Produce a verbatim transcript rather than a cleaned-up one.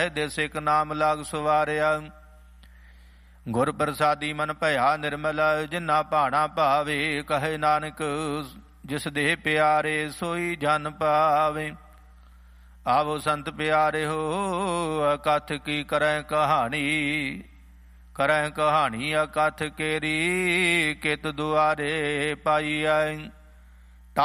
ਦਿਸ ਇਕ ਨਾਮ ਲਾਗ ਸਵਾਰਿਆ। ਗੁਰ ਪ੍ਰਸਾਦੀ ਮਨ ਭਇਆ ਨਿਰਮਲ, ਜਿਨਾ ਭਾਣਾ ਭਾਵੇ ਕਹੇ ਨਾਨਕ। ਜਿਸ ਦੇਹ ਪਿਆਰੇ ਸੋਈ ਜਨ ਪਾਵੇ। ਆਵੋ ਸੰਤ ਪਿਆਰੇ ਹੋ ਅਕਥ ਕੀ ਕਰੈ ਕਹਾਣੀ। ਕਰੈ ਕਹਾਣੀ ਅਕਥ ਕੇਰੀ, ਕਿਤ ਦੁਆਰੇ ਪਾਈ ਆਏ।